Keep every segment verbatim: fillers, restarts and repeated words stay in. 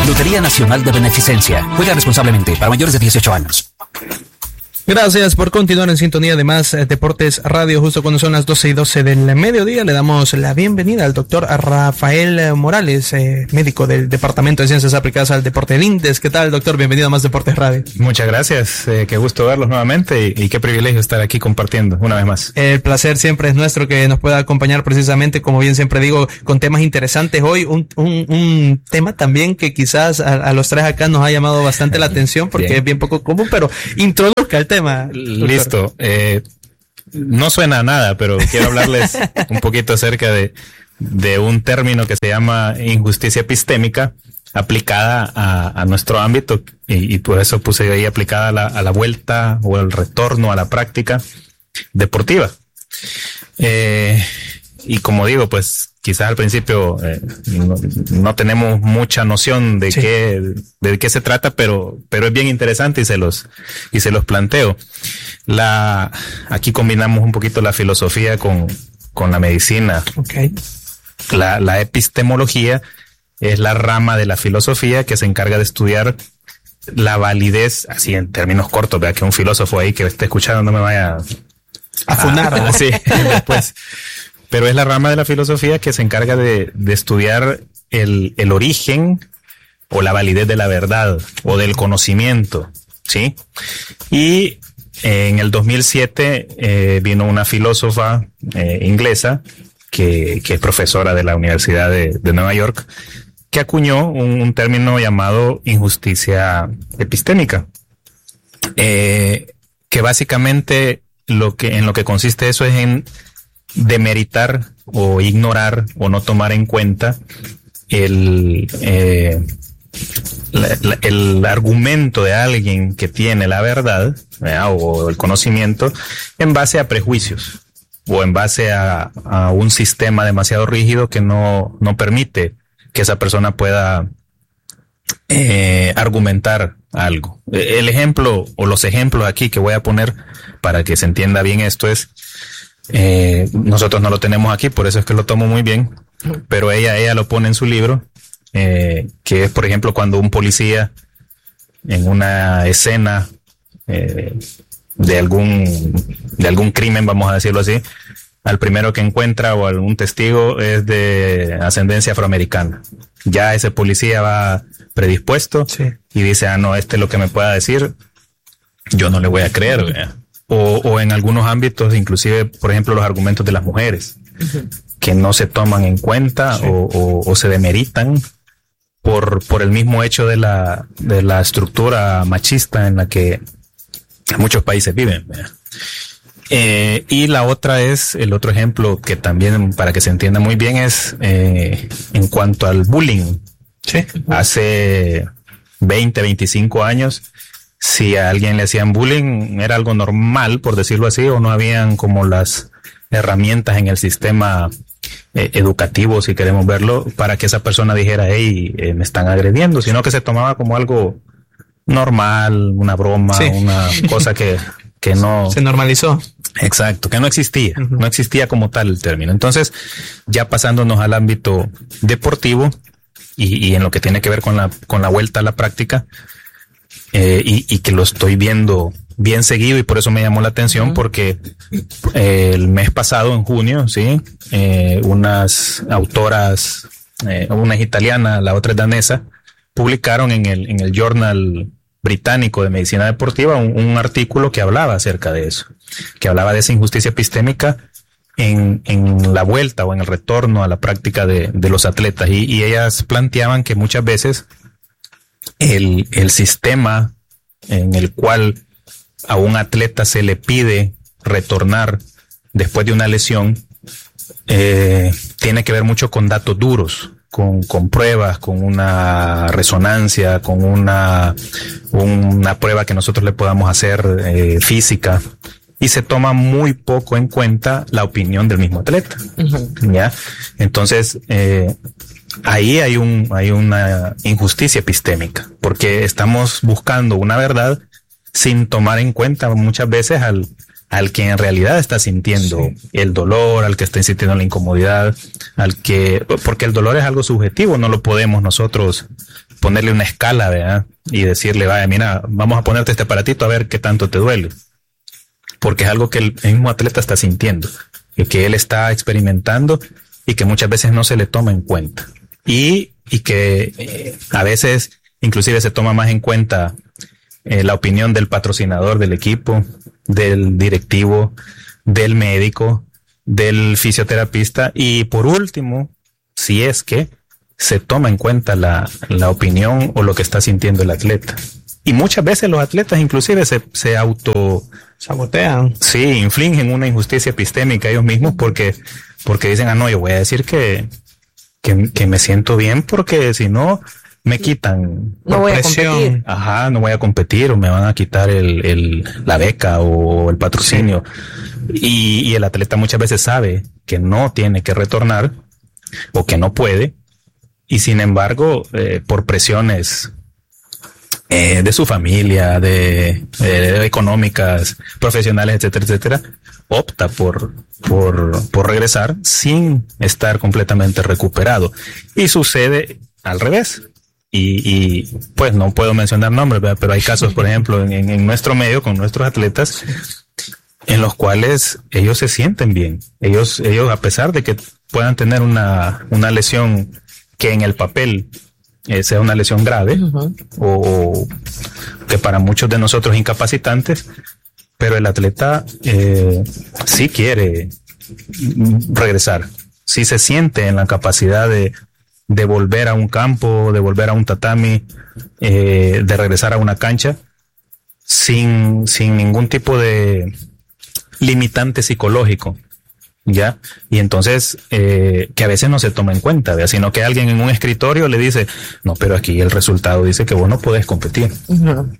Lotería Nacional de Beneficencia. Juega responsablemente para mayores de dieciocho años. Gracias por continuar en sintonía de Más Deportes Radio. Justo cuando son las doce y doce del mediodía, le damos la bienvenida al doctor Rafael Morales, eh, médico del Departamento de Ciencias Aplicadas al Deporte del INDES. ¿Qué tal, doctor? Bienvenido a Más Deportes Radio. Muchas gracias, eh, qué gusto verlos nuevamente y, y qué privilegio estar aquí compartiendo una vez más. El placer siempre es nuestro que nos pueda acompañar precisamente, como bien siempre digo, con temas interesantes. Hoy un, un, un tema también que quizás a, a los tres acá nos ha llamado bastante la atención porque bien. Es bien poco común, pero introduzca el tema. Listo. Eh, no suena a nada, pero quiero hablarles un poquito acerca de, de un término que se llama injusticia epistémica aplicada a, a nuestro ámbito y, y por eso puse ahí aplicada a la, a la vuelta o el retorno a la práctica deportiva. Eh, y como digo, pues quizás al principio eh, no, no tenemos mucha noción de sí. qué de qué se trata, pero pero es bien interesante y se los y se los planteo. La aquí combinamos un poquito la filosofía con con la medicina. Okay. La la epistemología es la rama de la filosofía que se encarga de estudiar la validez, así en términos cortos, vea que un filósofo ahí que esté escuchando no me vaya a funar. Ah, sí, después. Pero es la rama de la filosofía que se encarga de, de estudiar el, el origen o la validez de la verdad o del conocimiento, ¿sí? Y eh, en el dos mil siete eh, vino una filósofa eh, inglesa que, que es profesora de la Universidad de, de Nueva York, que acuñó un, un término llamado injusticia epistémica, eh, que básicamente lo que en lo que consiste eso es en demeritar o ignorar o no tomar en cuenta el, eh, la, la, el argumento de alguien que tiene la verdad, ¿verdad? O el conocimiento en base a prejuicios o en base a, a un sistema demasiado rígido que no, no permite que esa persona pueda eh, argumentar algo. El ejemplo o los ejemplos aquí que voy a poner para que se entienda bien esto es Eh, nosotros no lo tenemos aquí, por eso es que lo tomo muy bien, pero ella, ella lo pone en su libro, eh, que es, por ejemplo, cuando un policía en una escena eh, de algún, de algún crimen, vamos a decirlo así, al primero que encuentra o algún testigo es de ascendencia afroamericana. Ya ese policía va predispuesto sí. y dice, ah, no, este es lo que me pueda decir, yo no le voy a creer, ¿verdad? O, o en algunos ámbitos, inclusive, por ejemplo, los argumentos de las mujeres, uh-huh. que no se toman en cuenta sí. o, o, o se demeritan por, por el mismo hecho de la, de la estructura machista en la que muchos países viven. Eh, y la otra es, el otro ejemplo que también, para que se entienda muy bien, es eh, en cuanto al bullying. Sí. Hace veinte, veinticinco años, si a alguien le hacían bullying, era algo normal, por decirlo así, o no habían como las herramientas en el sistema eh, educativo, si queremos verlo, para que esa persona dijera, hey, eh, me están agrediendo, sino que se tomaba como algo normal, una broma, sí. una cosa que, que no... Se normalizó. Exacto, que no existía, uh-huh. no existía como tal el término. Entonces, ya pasándonos al ámbito deportivo y, y en lo que tiene que ver con la, con la vuelta a la práctica, Eh, y, y que lo estoy viendo bien seguido y por eso me llamó la atención, uh-huh. porque eh, el mes pasado, en junio, sí, eh, unas autoras, eh, una es italiana, la otra es danesa, publicaron en el, en el Journal Británico de Medicina Deportiva un, un artículo que hablaba acerca de eso, que hablaba de esa injusticia epistémica en, en la vuelta o en el retorno a la práctica de, de los atletas, y, y ellas planteaban que muchas veces El, el sistema en el cual a un atleta se le pide retornar después de una lesión eh, tiene que ver mucho con datos duros, con, con pruebas, con una resonancia, con una, una prueba que nosotros le podamos hacer eh, física, y se toma muy poco en cuenta la opinión del mismo atleta. Uh-huh. ¿Ya? Entonces, eh, ahí hay un, hay una injusticia epistémica, porque estamos buscando una verdad sin tomar en cuenta muchas veces al, al que en realidad está sintiendo sí. el dolor, al que está sintiendo la incomodidad, al que, porque el dolor es algo subjetivo, no lo podemos nosotros ponerle una escala, ¿verdad? Y decirle, vaya, mira, vamos a ponerte este aparatito a ver qué tanto te duele. Porque es algo que el mismo atleta está sintiendo, y que él está experimentando y que muchas veces no se le toma en cuenta. Y, y que eh, a veces inclusive se toma más en cuenta eh, la opinión del patrocinador del equipo, del directivo, del médico, del fisioterapista, y por último, si es que se toma en cuenta la, la opinión o lo que está sintiendo el atleta. Y muchas veces los atletas inclusive se, se auto sabotean. Sí, infligen una injusticia epistémica ellos mismos porque, porque dicen, ah, no, yo voy a decir que, que, que me siento bien porque si no me quitan no voy presión. A competir. Ajá, no voy a competir o me van a quitar el, el, la beca o el patrocinio. Sí. Y, y el atleta muchas veces sabe que no tiene que retornar o que no puede, y sin embargo, eh, por presiones eh, de su familia, de, de económicas, profesionales, etcétera, etcétera, opta por, por, por regresar sin estar completamente recuperado. Y sucede al revés. Y, y pues no puedo mencionar nombres, ¿verdad? Pero hay casos, por ejemplo, en, en nuestro medio con nuestros atletas, en los cuales ellos se sienten bien. Ellos, ellos, a pesar de que puedan tener una, una lesión que en el papel eh, sea una lesión grave, uh-huh, o que para muchos de nosotros incapacitantes, pero el atleta eh, sí quiere regresar, sí se siente en la capacidad de, de volver a un campo, de volver a un tatami, eh, de regresar a una cancha, sin, sin ningún tipo de limitante psicológico, ¿ya? Y entonces, eh, que a veces no se toma en cuenta, ¿verdad? Sino que alguien en un escritorio le dice, no, pero aquí el resultado dice que vos no podés competir. Uh-huh.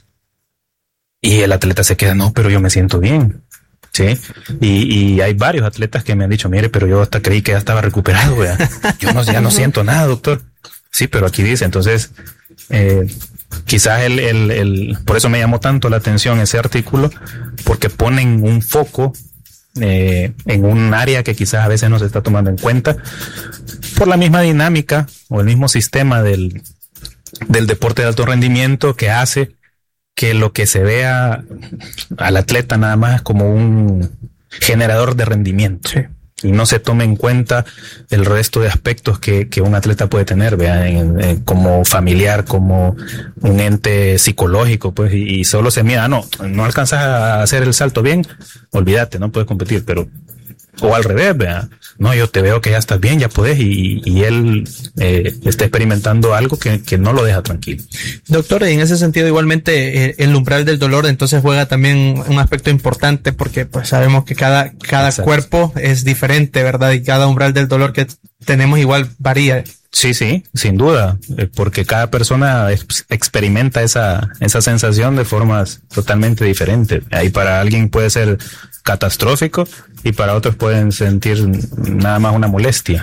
Y el atleta se queda, no, pero yo me siento bien, ¿sí? Y, y hay varios atletas que me han dicho, mire, pero yo hasta creí que ya estaba recuperado, ¿verdad? Yo no, ya no siento nada, doctor. Sí, pero aquí dice, entonces, eh, quizás el, el, el, por eso me llamó tanto la atención ese artículo, porque ponen un foco eh, en un área que quizás a veces no se está tomando en cuenta por la misma dinámica o el mismo sistema del, del deporte de alto rendimiento, que hace que lo que se vea al atleta nada más como un generador de rendimiento. Sí. Y no se tome en cuenta el resto de aspectos que, que un atleta puede tener, ¿vea? En, en, como familiar, como un ente psicológico, pues, y, y solo se mira, no, no alcanzas a hacer el salto bien, olvídate, no puedes competir, pero, o al revés, ¿vea? No, yo te veo que ya estás bien, ya podés, y, y él eh, está experimentando algo que, que no lo deja tranquilo. Doctor, en ese sentido igualmente eh, el umbral del dolor entonces juega también un aspecto importante, porque pues sabemos que cada, cada cuerpo es diferente, ¿verdad? Y cada umbral del dolor que tenemos igual varía. Sí, sí, sin duda, porque cada persona ex- experimenta esa, esa sensación de formas totalmente diferentes. Ahí para alguien puede ser catastrófico y para otros pueden sentir nada más una molestia.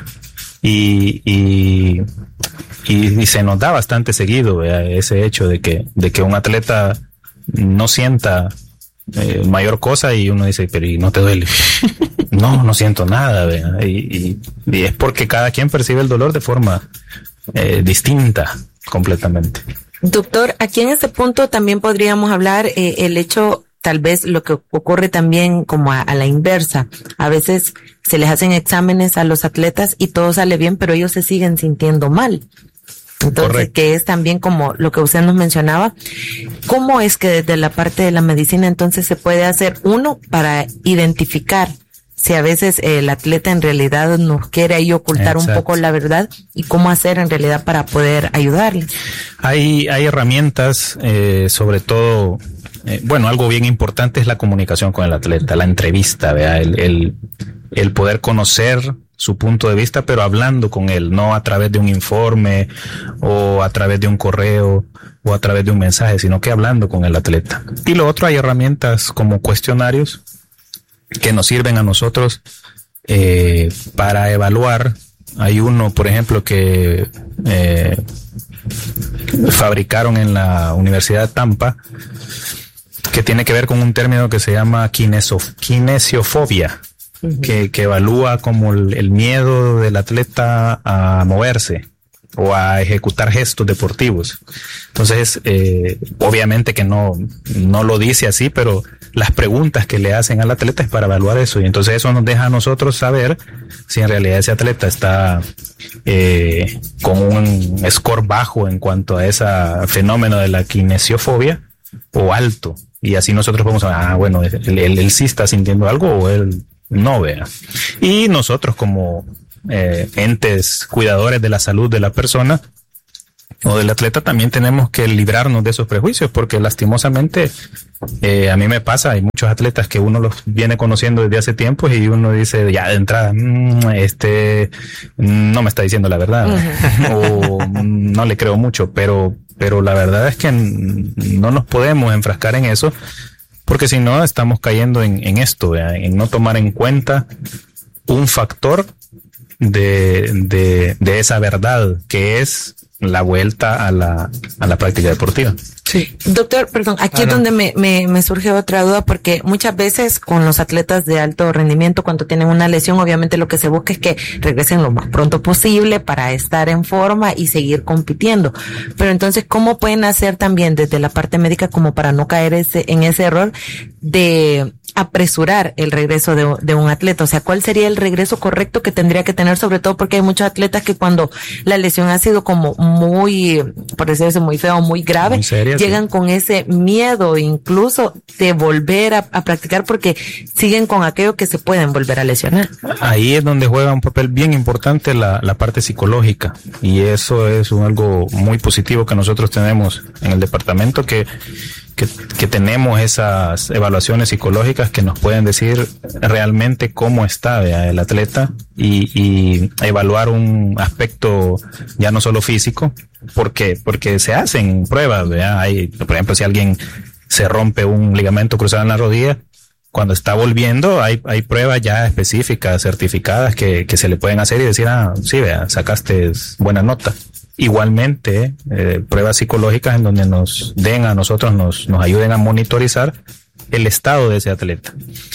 Y, y, y, y se nos da bastante seguido, ¿verdad? Ese hecho de que, de que un atleta no sienta eh, mayor cosa y uno dice, pero ¿y no te duele? No, no siento nada, ¿verdad? Y, y, y es porque cada quien percibe el dolor de forma eh, distinta completamente. Doctor, aquí en este punto también podríamos hablar eh, el hecho, tal vez lo que ocurre también como a, a la inversa. A veces se les hacen exámenes a los atletas y todo sale bien, pero ellos se siguen sintiendo mal. Entonces, correcto, que es también como lo que usted nos mencionaba. ¿Cómo es que desde la parte de la medicina entonces se puede hacer uno para identificar si a veces el atleta en realidad nos quiere ahí ocultar, exacto, un poco la verdad, y cómo hacer en realidad para poder ayudarle? Hay, hay herramientas, eh, sobre todo, eh, bueno, algo bien importante es la comunicación con el atleta, la entrevista, ¿verdad? El, el, el poder conocer su punto de vista, pero hablando con él, no a través de un informe o a través de un correo o a través de un mensaje, sino que hablando con el atleta. Y lo otro, hay herramientas como cuestionarios que nos sirven a nosotros eh, para evaluar. Hay uno, por ejemplo, que eh, fabricaron en la Universidad de Tampa, que tiene que ver con un término que se llama kineso, kinesiofobia, uh-huh, que, que evalúa como el, el miedo del atleta a moverse, o a ejecutar gestos deportivos. Entonces, eh, obviamente que no, no lo dice así, pero las preguntas que le hacen al atleta es para evaluar eso. Y entonces eso nos deja a nosotros saber si en realidad ese atleta está eh, con un score bajo en cuanto a ese fenómeno de la kinesiofobia o alto. Y así nosotros podemos saber, ah, bueno, él, él, él sí está sintiendo algo o él no, vea. Y nosotros como Eh, entes cuidadores de la salud de la persona o del atleta también tenemos que librarnos de esos prejuicios, porque lastimosamente eh, a mí me pasa, hay muchos atletas que uno los viene conociendo desde hace tiempo y uno dice ya de entrada, mmm, este no me está diciendo la verdad o no le creo mucho, pero pero la verdad es que no nos podemos enfrascar en eso, porque si no estamos cayendo en, en esto, ¿verdad? En no tomar en cuenta un factor de, de, de esa verdad que es la vuelta a la, a la práctica deportiva. Sí. Doctor, perdón, aquí ah, es no. donde me, me, me surge otra duda, porque muchas veces con los atletas de alto rendimiento, cuando tienen una lesión, obviamente lo que se busca es que regresen lo más pronto posible para estar en forma y seguir compitiendo. Pero entonces, ¿cómo pueden hacer también desde la parte médica como para no caer ese, en ese error de apresurar el regreso de, de un atleta? O sea, ¿cuál sería el regreso correcto que tendría que tener? Sobre todo porque hay muchos atletas que cuando la lesión ha sido como muy, por decirlo muy feo, muy grave, muy seria, llegan sí. con ese miedo incluso de volver a, a practicar porque siguen con aquello que se pueden volver a lesionar. Ahí es donde juega un papel bien importante la, la parte psicológica, y eso es un, algo muy positivo que nosotros tenemos en el departamento, que Que, que tenemos esas evaluaciones psicológicas que nos pueden decir realmente cómo está, ¿vea? El atleta y, y evaluar un aspecto ya no solo físico, porque porque se hacen pruebas, ¿vea? Hay, por ejemplo, si alguien se rompe un ligamento cruzado en la rodilla, cuando está volviendo hay hay pruebas ya específicas, certificadas que, que se le pueden hacer y decir, ah, sí, vea, sacaste buena nota. Igualmente, eh, pruebas psicológicas en donde nos den a nosotros, nos, nos ayuden a monitorizar el estado de ese atleta.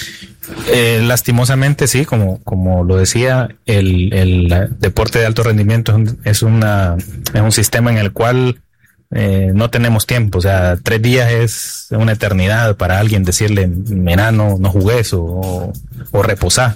Eh, lastimosamente, sí, como, como lo decía, el, el deporte de alto rendimiento es, una, es un sistema en el cual eh, no tenemos tiempo. O sea, tres días es una eternidad para alguien decirle, mira, no, no jugues o, o reposar.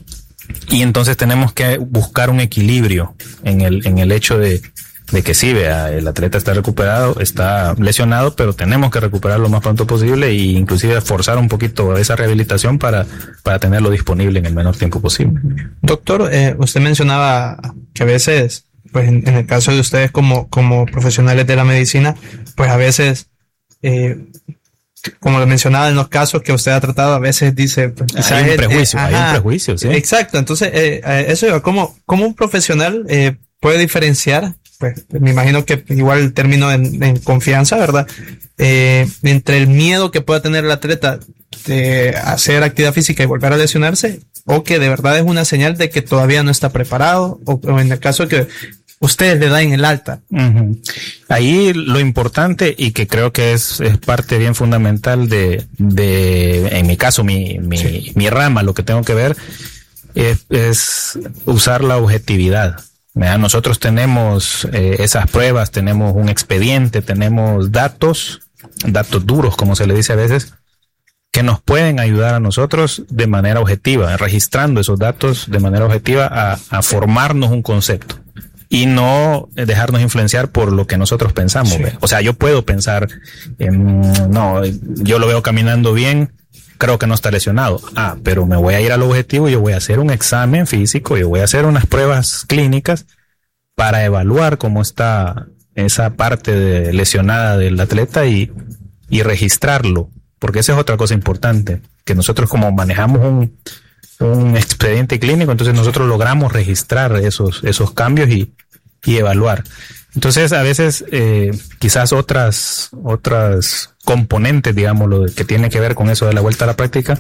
Y entonces tenemos que buscar un equilibrio en el, en el hecho de, de que sí, vea, el atleta está recuperado, está lesionado, pero tenemos que recuperar lo más pronto posible e inclusive forzar un poquito esa rehabilitación para, para tenerlo disponible en el menor tiempo posible. Doctor, eh, usted mencionaba que a veces, pues en, en el caso de ustedes como, como profesionales de la medicina, pues a veces, eh, como lo mencionaba en los casos que usted ha tratado, a veces dice, pues, quizás hay un prejuicio, eh, hay un prejuicio, sí. Exacto, entonces eh, eso, ¿cómo, cómo un profesional eh, puede diferenciar? Pues me imagino que igual el término en, en confianza, ¿verdad? Eh, entre el miedo que pueda tener el atleta de hacer actividad física y volver a lesionarse, o que de verdad es una señal de que todavía no está preparado, o, o en el caso que ustedes le dan el alta. Uh-huh. Ahí lo importante, y que creo que es, es parte bien fundamental de, de en mi caso, mi, mi, sí. mi rama, lo que tengo que ver, es, es usar la objetividad. Nosotros tenemos eh, esas pruebas, tenemos un expediente, tenemos datos, datos duros, como se le dice a veces, que nos pueden ayudar a nosotros de manera objetiva, registrando esos datos de manera objetiva a, a formarnos un concepto y no dejarnos influenciar por lo que nosotros pensamos. Sí. O sea, yo puedo pensar, en, no, yo lo veo caminando bien, creo que no está lesionado. Ah, pero me voy a ir al objetivo y yo voy a hacer un examen físico, yo voy a hacer unas pruebas clínicas para evaluar cómo está esa parte de lesionada del atleta y, y registrarlo. Porque esa es otra cosa importante, que nosotros como manejamos un, un expediente clínico, entonces nosotros logramos registrar esos, esos cambios y, y evaluar. Entonces, a veces, eh, quizás otras, otras componentes, digamos, lo que tiene que ver con eso de la vuelta a la práctica,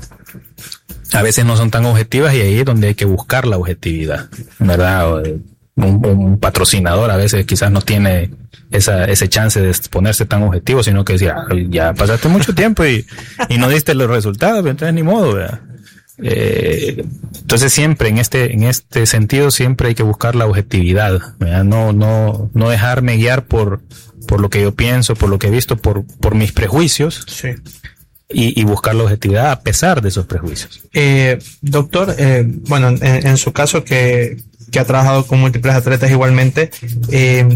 a veces no son tan objetivas, y ahí es donde hay que buscar la objetividad, ¿verdad? Un, un patrocinador a veces quizás no tiene esa, ese chance de ponerse tan objetivo, sino que decía, ya pasaste mucho tiempo y, y no diste los resultados, entonces ni modo, ¿verdad? Eh, Entonces siempre en este, en este sentido siempre hay que buscar la objetividad, ¿verdad? No, no, no dejarme guiar por, por lo que yo pienso, por lo que he visto, por, por mis prejuicios. Sí. Y, y buscar la objetividad a pesar de esos prejuicios. Eh, doctor, eh, bueno, en, en su caso que, que ha trabajado con múltiples atletas igualmente, eh,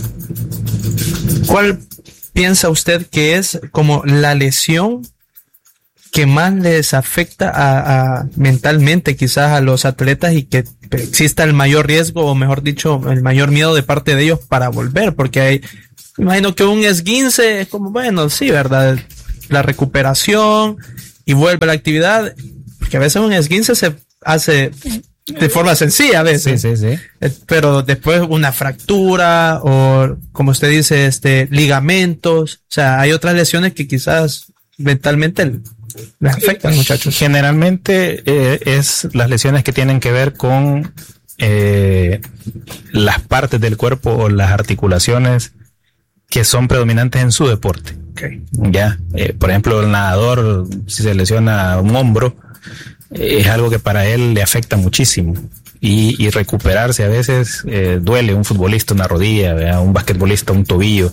¿cuál piensa usted que es como la lesión que más les afecta a, a mentalmente quizás a los atletas y que exista el mayor riesgo o mejor dicho el mayor miedo de parte de ellos para volver? Porque hay, imagino que un esguince es como, bueno, sí, ¿verdad? La recuperación y vuelve a la actividad, porque a veces un esguince se hace de forma sencilla a veces, sí, sí, sí. Pero después una fractura o como usted dice, este ligamentos, o sea, hay otras lesiones que quizás mentalmente les afectan, muchachos. Generalmente eh, es las lesiones que tienen que ver con eh, las partes del cuerpo o las articulaciones que son predominantes en su deporte. Okay. Ya, eh, por ejemplo, el nadador, si se lesiona un hombro, eh, es algo que para él le afecta muchísimo. Y, y recuperarse a veces eh, duele. Un futbolista una rodilla, ¿verdad? Un basquetbolista un tobillo.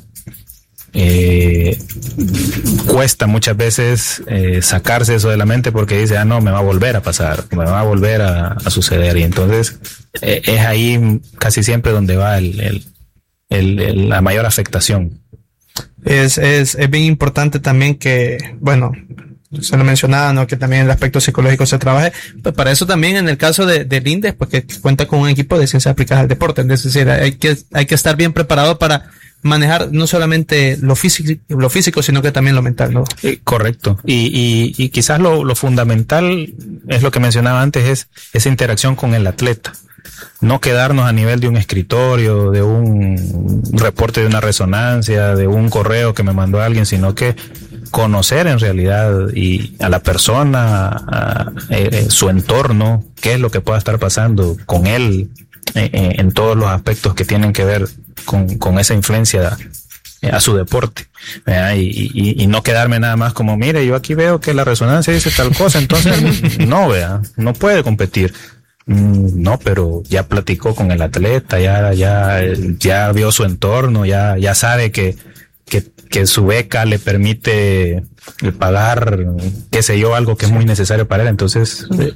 Eh, cuesta muchas veces eh, sacarse eso de la mente porque dice, ah, no, me va a volver a pasar, me va a volver a, a suceder. Y entonces eh, es ahí casi siempre donde va el, el, el, el, la mayor afectación. Es, es, es bien importante también que, bueno, se lo mencionaba, ¿no? Que también el aspecto psicológico se trabaje. Pues para eso también en el caso de, de Lindes, pues que cuenta con un equipo de ciencias aplicadas al deporte. Es decir, hay que, hay que estar bien preparado para manejar no solamente lo físico, lo físico, sino que también lo mental, ¿no? Sí, correcto. Y, y, y quizás lo, lo fundamental es lo que mencionaba antes, es esa interacción con el atleta. No quedarnos a nivel de un escritorio, de un reporte de una resonancia, de un correo que me mandó alguien, sino que conocer en realidad y a la persona, a, a, a su entorno, qué es lo que pueda estar pasando con él eh, eh, en todos los aspectos que tienen que ver con, con esa influencia a su deporte, ¿verdad? Y, y, y no quedarme nada más como, mire, yo aquí veo que la resonancia dice tal cosa, entonces no, ¿verdad? No puede competir. No, pero ya platicó con el atleta, ya, ya, ya vio su entorno, ya, ya sabe que, que, que su beca le permite pagar, qué sé yo, algo que es muy necesario para él. Entonces, eh,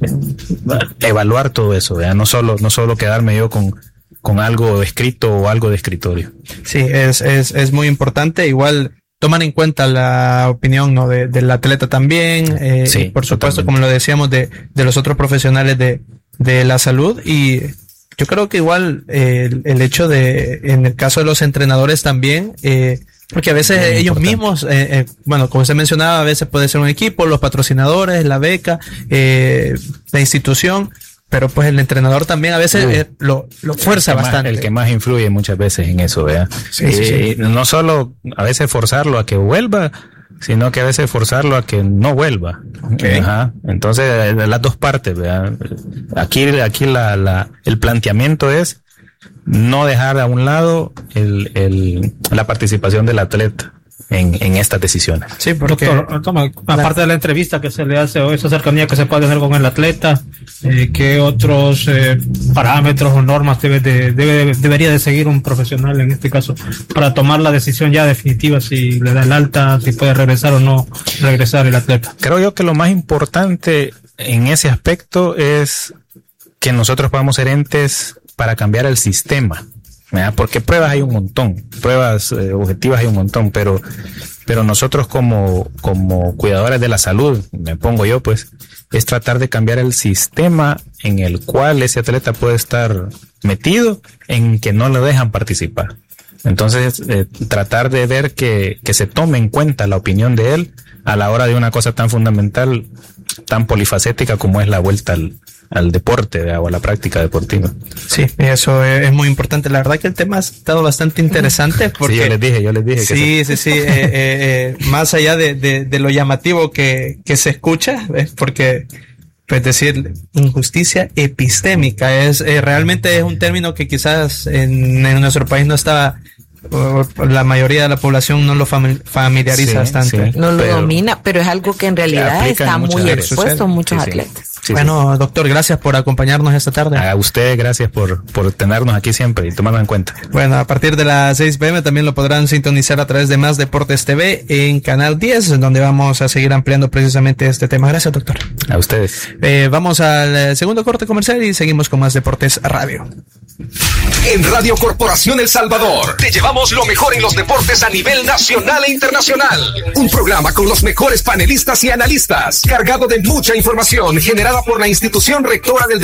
evaluar todo eso, ¿verdad? No solo, no solo quedarme yo con, con algo escrito o algo de escritorio. Sí, es, es, es muy importante. Igual toman en cuenta la opinión, ¿no? de, del atleta también, eh, sí, y por supuesto, totalmente. como lo decíamos, de, de los otros profesionales de, de la salud. Y yo creo que igual eh, el, el hecho de, en el caso de los entrenadores también, eh, porque a veces Muy ellos importante. mismos, eh, eh, bueno, como usted mencionaba, a veces puede ser un equipo, los patrocinadores, la beca, eh, la institución, pero pues el entrenador también a veces Uh, eh, lo, lo fuerza el que más- bastante. el que más influye muchas veces en eso, ¿verdad? Sí, sí, Eh, No solo a veces forzarlo a que vuelva, sino que a veces forzarlo a que no vuelva. Okay. Ajá. Entonces, eh, las dos partes, ¿verdad? Aquí, aquí la, la, el planteamiento es no dejar a un lado el, el, la participación del atleta en, en estas decisiones. Sí, porque Doctor, toma, aparte de la entrevista que se le hace o esa cercanía que se puede hacer con el atleta, eh, ¿qué otros eh, parámetros o normas debe de, debe, debería de seguir un profesional en este caso para tomar la decisión ya definitiva si le da el alta, si puede regresar o no regresar el atleta? Creo yo que lo más importante en ese aspecto es que nosotros podamos ser entes para cambiar el sistema, ¿verdad? Porque pruebas hay un montón, pruebas eh, objetivas hay un montón, pero pero nosotros como como cuidadores de la salud, me pongo yo, pues, es tratar de cambiar el sistema en el cual ese atleta puede estar metido, en que no le dejan participar. Entonces, eh, tratar de ver que, que se tome en cuenta la opinión de él a la hora de una cosa tan fundamental, tan polifacética como es la vuelta al, al deporte, ¿verdad? O a la práctica deportiva. sí, eso es, es muy importante. La verdad que el tema ha estado bastante interesante porque Sí, yo les dije, yo les dije que sí, sí, sí, eh, eh, eh, más allá de, de, de lo llamativo que, que se escucha, es porque, pues decir, injusticia epistémica es eh, realmente es un término que quizás en, en nuestro país no estaba la mayoría de la población no lo familiariza sí, bastante. Sí, no lo domina, pero es algo que en realidad está muy expuesto a muchos sí, atletas. Sí. Sí, bueno, sí. Doctor, gracias por acompañarnos esta tarde. A usted, gracias por, por tenernos aquí siempre y tomarnos en cuenta. Bueno, a partir de las seis p m también lo podrán sintonizar a través de Más Deportes T V en Canal diez, donde vamos a seguir ampliando precisamente este tema. Gracias, doctor. A ustedes. Eh, vamos al segundo corte comercial y seguimos con Más Deportes Radio. En Radio Corporación El Salvador te llevamos lo mejor en los deportes a nivel nacional e internacional. Un programa con los mejores panelistas y analistas, cargado de mucha información generada por la institución rectora del